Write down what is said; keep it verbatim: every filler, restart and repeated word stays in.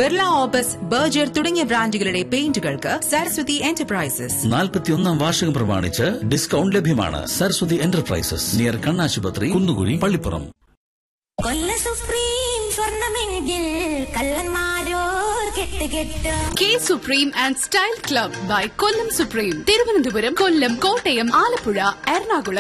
Birla opus, Berger തുടങ്ങിയ ബ്രാൻഡുകളുടെ പെയിന്റുകൾക്ക് Saraswati enterprises. നാൽപ്പത്തിയൊന്നാം വാർഷികം പ്രമാണിച്ച് ഡിസ്കൗണ്ട് ലഭ്യമാണ്. സരസ്വതി എന്റർപ്രൈസസ്, നിയർ കണ്ണാശുപത്രി, കുന്നുകുഴി, പള്ളിപ്പുറം. കൊല്ല സുപ്രീം സ്വർണമെങ്കിൽ കള്ളന്മാരോ കെട്ട് കെട്ട്. K supreme and style club by Kollam supreme. Thiruvananthapuram, Kollam, Kottayam, Alappuzha, Ernakulam,